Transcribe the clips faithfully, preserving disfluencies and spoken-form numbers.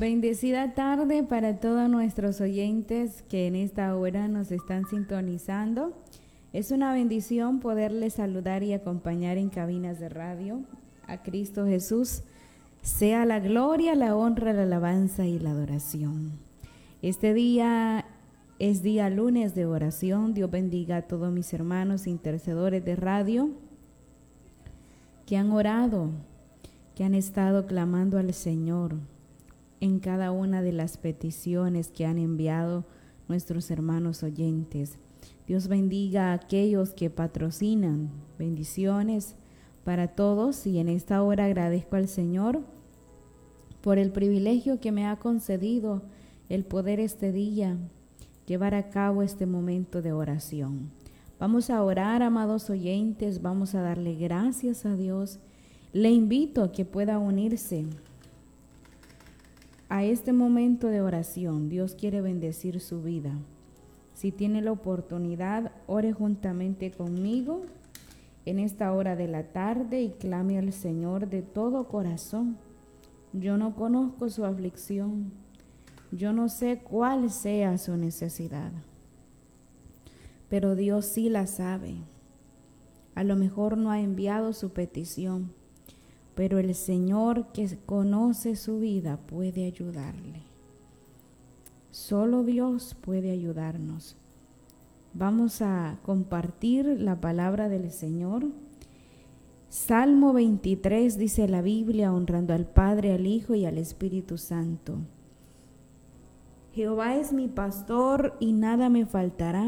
Bendecida tarde para todos nuestros oyentes que en esta hora nos están sintonizando. Es una bendición poderles saludar y acompañar en cabinas de radio. A Cristo Jesús sea la gloria, la honra, la alabanza y la adoración. Este día es día lunes de oración. Dios bendiga a todos mis hermanos intercedores de radio que han orado, que han estado clamando al Señor en cada una de las peticiones que han enviado nuestros hermanos oyentes. Dios bendiga a aquellos que patrocinan. Bendiciones para todos, y en esta hora agradezco al Señor por el privilegio que me ha concedido el poder este día llevar a cabo este momento de oración. Vamos a orar, amados oyentes, vamos a darle gracias a Dios. Le invito a que pueda unirse a este momento de oración. Dios quiere bendecir su vida. Si tiene la oportunidad, ore juntamente conmigo en esta hora de la tarde y clame al Señor de todo corazón. Yo no conozco su aflicción, yo no sé cuál sea su necesidad, pero Dios sí la sabe. A lo mejor no ha enviado su petición, pero el Señor que conoce su vida puede ayudarle. Solo Dios puede ayudarnos. Vamos a compartir la palabra del Señor. Salmo veintitrés dice la Biblia, honrando al Padre, al Hijo y al Espíritu Santo. Jehová es mi pastor y nada me faltará.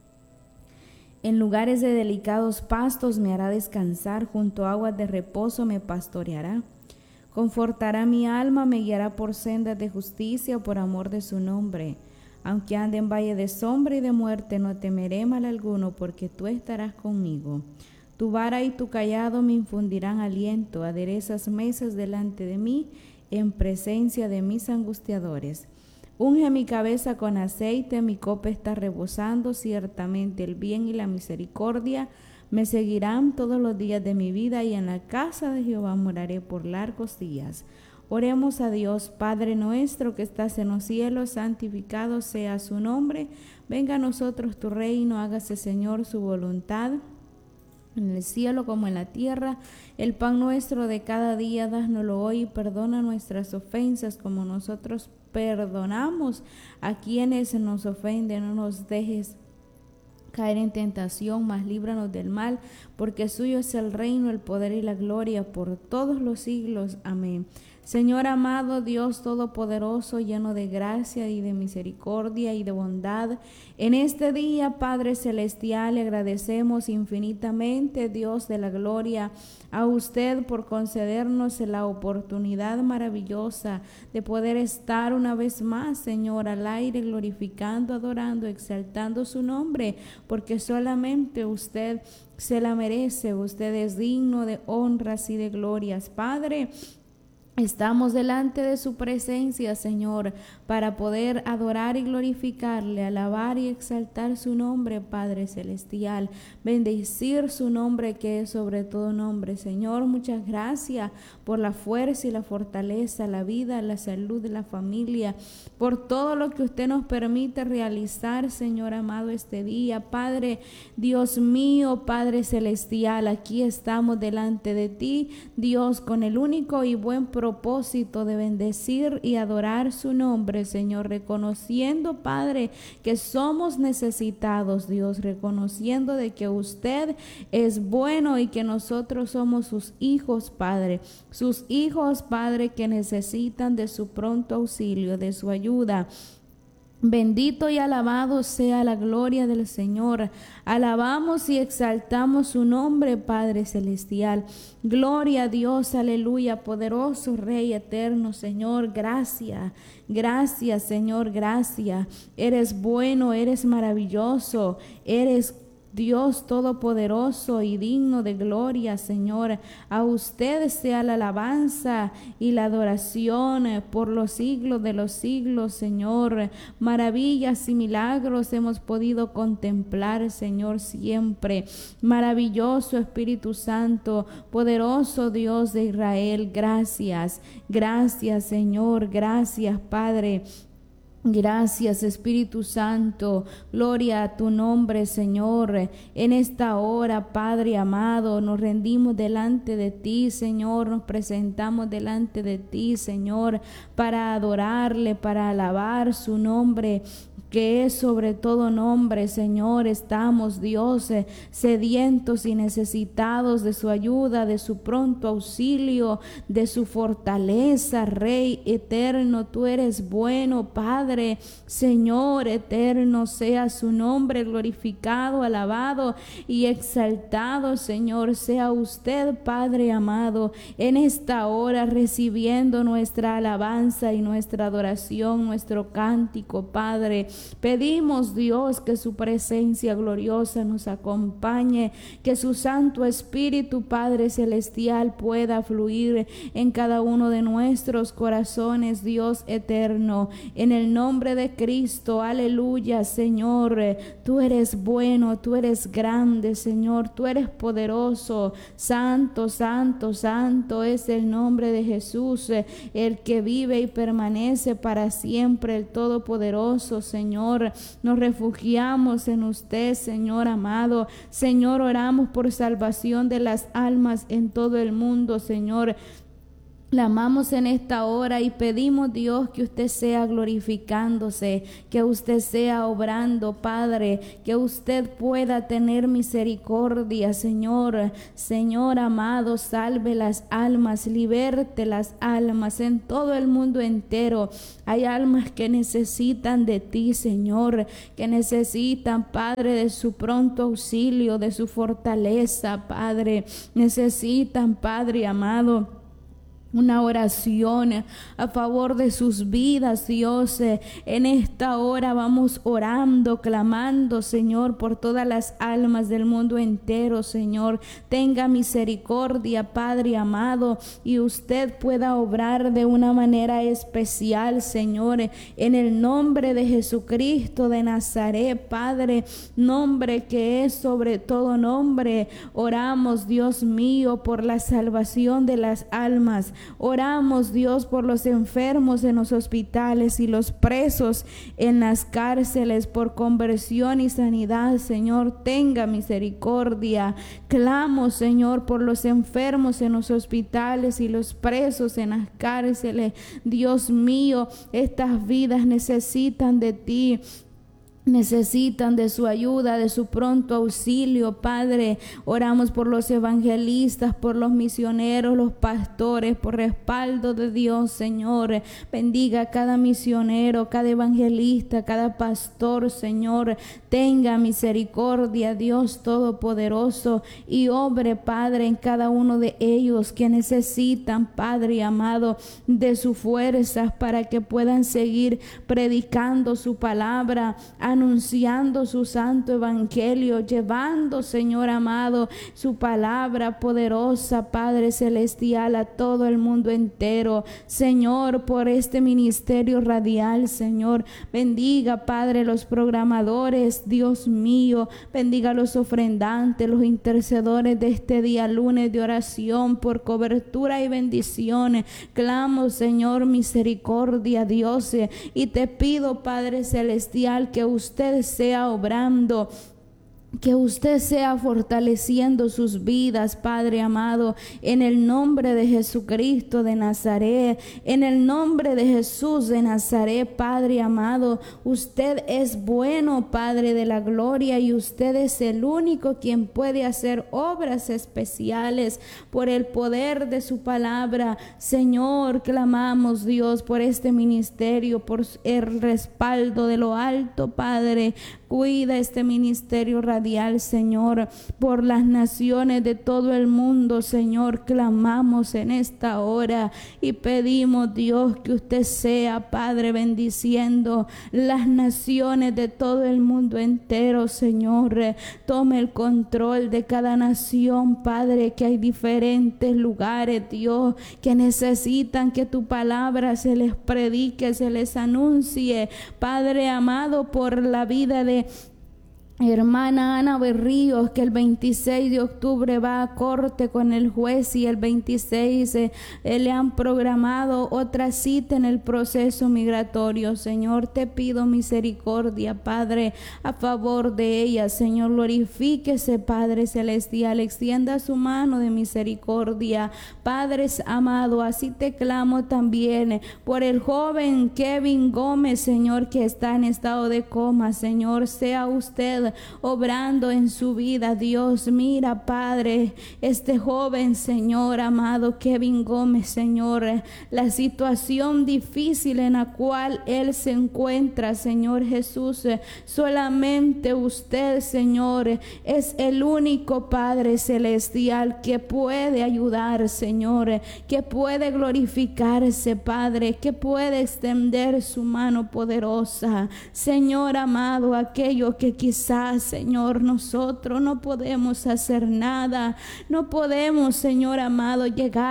En lugares de delicados pastos me hará descansar, junto a aguas de reposo me pastoreará. Confortará mi alma, me guiará por sendas de justicia por amor de su nombre. Aunque ande en valle de sombra y de muerte, no temeré mal alguno, porque tú estarás conmigo. Tu vara y tu cayado me infundirán aliento. Aderezas mesas delante de mí, en presencia de mis angustiadores. Unge mi cabeza con aceite, mi copa está rebosando. Ciertamente el bien y la misericordia me seguirán todos los días de mi vida, y en la casa de Jehová moraré por largos días. Oremos a Dios. Padre nuestro que estás en los cielos, santificado sea su nombre. Venga a nosotros tu reino, hágase, Señor, su voluntad, en el cielo como en la tierra. El pan nuestro de cada día, dánoslo hoy, y perdona nuestras ofensas como nosotros perdonamos a quienes nos ofenden. No nos dejes caer en tentación, mas líbranos del mal, porque suyo es el reino, el poder y la gloria por todos los siglos. Amén. Señor amado, Dios todopoderoso, lleno de gracia y de misericordia y de bondad, en este día, Padre celestial, le agradecemos infinitamente, Dios de la gloria, a usted por concedernos la oportunidad maravillosa de poder estar una vez más, Señor, al aire, glorificando, adorando, exaltando su nombre, porque solamente usted se la merece. Usted es digno de honras y de glorias. Padre, estamos delante de su presencia, Señor, para poder adorar y glorificarle, alabar y exaltar su nombre, Padre celestial, bendecir su nombre que es sobre todo nombre. Señor, muchas gracias por la fuerza y la fortaleza, la vida, la salud de la familia, por todo lo que usted nos permite realizar, Señor amado, este día. Padre, Dios mío, Padre celestial, aquí estamos delante de ti, Dios, con el único y buen propósito propósito de bendecir y adorar su nombre, Señor, reconociendo, Padre, que somos necesitados, Dios, reconociendo de que usted es bueno y que nosotros somos sus hijos, Padre, sus hijos, Padre, que necesitan de su pronto auxilio, de su ayuda. Bendito y alabado sea la gloria del Señor. Alabamos y exaltamos su nombre, Padre celestial. Gloria a Dios, aleluya, poderoso Rey eterno, Señor, gracias, gracias, Señor, gracias. Eres bueno, eres maravilloso, eres Dios todopoderoso y digno de gloria, Señor. A usted sea la alabanza y la adoración por los siglos de los siglos, Señor. Maravillas y milagros hemos podido contemplar, Señor, siempre. Maravilloso Espíritu Santo, poderoso Dios de Israel, gracias. Gracias, Señor, gracias, Padre. Gracias, Espíritu Santo, gloria a tu nombre, Señor. En esta hora, Padre amado, nos rendimos delante de ti, Señor, nos presentamos delante de ti, Señor, para adorarle, para alabar su nombre, que es sobre todo nombre, Señor. Estamos, Dios, eh, sedientos y necesitados de su ayuda, de su pronto auxilio, de su fortaleza, Rey eterno. Tú eres bueno, Padre, Señor eterno, sea su nombre glorificado, alabado y exaltado, Señor. Sea usted, Padre amado, en esta hora recibiendo nuestra alabanza y nuestra adoración, nuestro cántico, Padre. Pedimos, Dios, que su presencia gloriosa nos acompañe, que su Santo Espíritu, Padre Celestial, pueda fluir en cada uno de nuestros corazones, Dios eterno, en el nombre de Cristo. Aleluya, Señor. Tú eres bueno, tú eres grande, Señor, tú eres poderoso. Santo, santo, santo es el nombre de Jesús, el que vive y permanece para siempre, el Todopoderoso, Señor. Señor, nos refugiamos en usted, Señor amado. Señor, oramos por salvación de las almas en todo el mundo, Señor. La amamos en esta hora y pedimos, Dios, que usted sea glorificándose, que usted sea obrando, Padre, que usted pueda tener misericordia, Señor. Señor amado, salve las almas, liberte las almas en todo el mundo entero. Hay almas que necesitan de ti, Señor, que necesitan, Padre, de su pronto auxilio, de su fortaleza, Padre. Necesitan, Padre amado, una oración a favor de sus vidas, Dios. En esta hora vamos orando, clamando, Señor, por todas las almas del mundo entero, Señor. Tenga misericordia, Padre amado, y usted pueda obrar de una manera especial, Señor, en el nombre de Jesucristo de Nazaret, Padre, nombre que es sobre todo nombre. Oramos, Dios mío, por la salvación de las almas. Oramos, Dios, por los enfermos en los hospitales y los presos en las cárceles, por conversión y sanidad, Señor. Tenga misericordia. Clamo, Señor, por los enfermos en los hospitales y los presos en las cárceles. Dios mío, estas vidas necesitan de ti. Necesitan de su ayuda, de su pronto auxilio, Padre. Oramos por los evangelistas, por los misioneros, los pastores, por respaldo de Dios, Señor. Bendiga a cada misionero, cada evangelista, cada pastor, Señor. Tenga misericordia, Dios Todopoderoso, y obre, Padre, en cada uno de ellos que necesitan, Padre amado, de sus fuerzas para que puedan seguir predicando su palabra, anunciando su santo evangelio, llevando, Señor amado, su palabra poderosa, Padre celestial, a todo el mundo entero. Señor, por este ministerio radial, Señor, bendiga, Padre, los programadores, Dios mío, bendiga los ofrendantes, los intercedores de este día lunes de oración por cobertura y bendiciones. Clamo, Señor, misericordia, Dios, y te pido, Padre celestial, que usted usted sea obrando, que usted sea fortaleciendo sus vidas, Padre amado, en el nombre de Jesucristo de Nazaret, en el nombre de Jesús de Nazaret, Padre amado. Usted es bueno, Padre de la gloria, y usted es el único quien puede hacer obras especiales por el poder de su palabra. Señor, clamamos, Dios, por este ministerio, por el respaldo de lo alto, Padre. Cuida este ministerio radial, Señor, por las naciones de todo el mundo, Señor. Clamamos en esta hora y pedimos, Dios, que usted sea, Padre, bendiciendo las naciones de todo el mundo entero, Señor. Tome el control de cada nación, Padre, que hay diferentes lugares, Dios, que necesitan que tu palabra se les predique, se les anuncie, Padre amado, por la vida de hermana Ana Berríos, que el veintiséis de octubre va a corte con el juez y el veintiséis eh, eh, le han programado otra cita en el proceso migratorio. Señor, te pido misericordia, Padre, a favor de ella. Señor, glorifíquese, Padre celestial, extienda su mano de misericordia. Padre amado, así te clamo también eh, por el joven Kevin Gómez, Señor, que está en estado de coma. Señor, sea usted obrando en su vida, Dios. Mira, Padre, este joven, Señor amado Kevin Gómez, Señor, la situación difícil en la cual él se encuentra, Señor Jesús, solamente usted, Señor, es el único Padre celestial que puede ayudar, Señor, que puede glorificarse, Padre, que puede extender su mano poderosa. Señor amado, aquello que quizás, Señor, nosotros no podemos hacer nada, no podemos, Señor amado, llegar